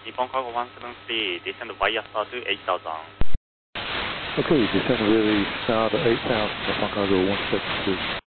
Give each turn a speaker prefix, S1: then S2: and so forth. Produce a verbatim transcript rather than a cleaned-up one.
S1: Nippon Cargo one seven three, descend via star to eight thousand.
S2: Okay, descend really south eight thousand, Nippon Cargo one seven three.